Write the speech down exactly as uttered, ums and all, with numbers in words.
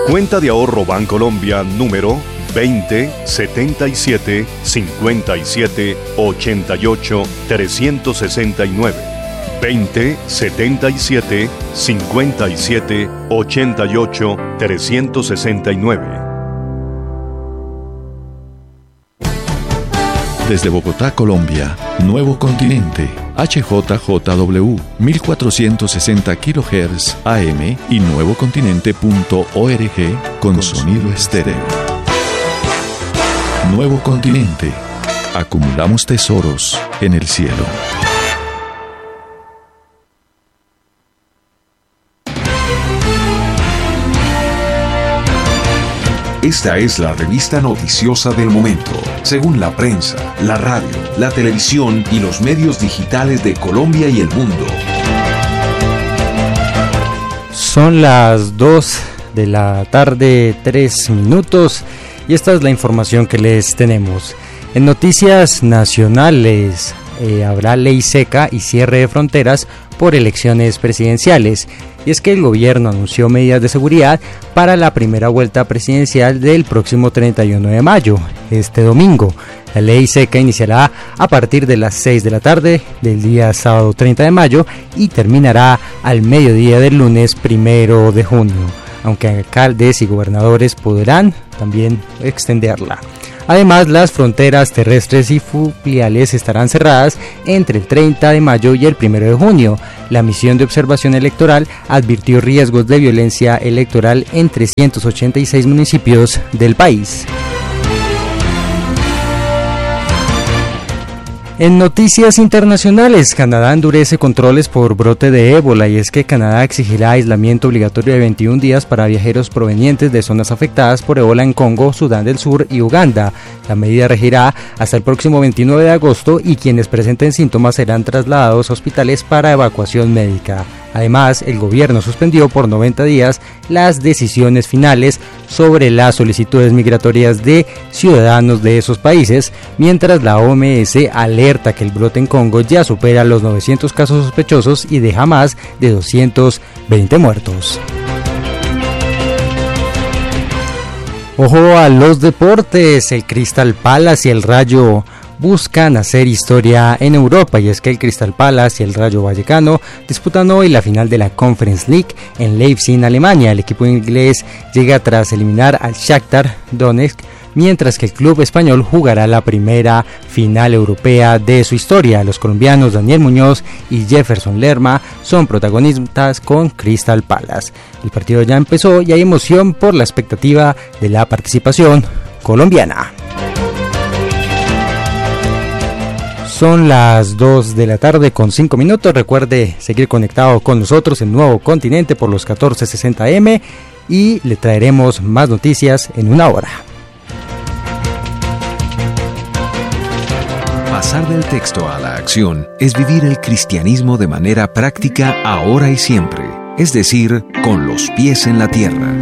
Cuenta de ahorro Bancolombia número veinte setenta y siete cincuenta y siete ochenta y ocho trescientos sesenta y nueve. veinte setenta y siete cincuenta y siete ochenta y ocho trescientos sesenta y nueve. Desde Bogotá, Colombia, Nuevo Continente, H J J W, mil cuatrocientos sesenta kilohertz A M y nuevocontinente punto org con sonido estéreo. Nuevo Continente. Acumulamos tesoros en el cielo. Esta es la revista noticiosa del momento, según la prensa, la radio, la televisión y los medios digitales de Colombia y el mundo. Son las dos de la tarde, tres minutos, y esta es la información que les tenemos. En noticias nacionales, eh, habrá ley seca y cierre de fronteras por elecciones presidenciales. Y es que el gobierno anunció medidas de seguridad para la primera vuelta presidencial del próximo treinta y uno de mayo, este domingo. La ley seca iniciará a partir de las seis de la tarde del día sábado treinta de mayo y terminará al mediodía del lunes primero de junio, aunque alcaldes y gobernadores podrán también extenderla. Además, las fronteras terrestres y fluviales estarán cerradas entre el treinta de mayo y el primero de junio. La misión de observación electoral advirtió riesgos de violencia electoral en trescientos ochenta y seis municipios del país. En noticias internacionales, Canadá endurece controles por brote de ébola, y es que Canadá exigirá aislamiento obligatorio de veintiún días para viajeros provenientes de zonas afectadas por ébola en Congo, Sudán del Sur y Uganda. La medida regirá hasta el próximo veintinueve de agosto y quienes presenten síntomas serán trasladados a hospitales para evacuación médica. Además, el gobierno suspendió por noventa días las decisiones finales sobre las solicitudes migratorias de ciudadanos de esos países, mientras la O M S alerta que el brote en Congo ya supera los novecientos casos sospechosos y deja más de doscientos veinte muertos. Ojo a los deportes, el Crystal Palace y el Rayo buscan hacer historia en Europa, y es que el Crystal Palace y el Rayo Vallecano disputan hoy la final de la Conference League en Leipzig, en Alemania. El equipo inglés llega tras eliminar al Shakhtar Donetsk, mientras que el club español jugará la primera final europea de su historia. Los colombianos Daniel Muñoz y Jefferson Lerma son protagonistas con Crystal Palace. El partido ya empezó y hay emoción por la expectativa de la participación colombiana. Son las dos de la tarde con cinco minutos. Recuerde seguir conectado con nosotros en Nuevo Continente por los catorce sesenta eme y le traeremos más noticias en una hora. Pasar del texto a la acción es vivir el cristianismo de manera práctica ahora y siempre, es decir, con los pies en la tierra.